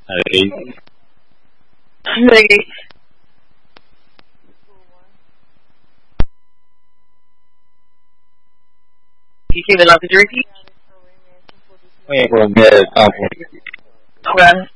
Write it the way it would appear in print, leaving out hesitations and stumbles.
Okay. Like, you came in off the jersey? Wait, we'll get Okay.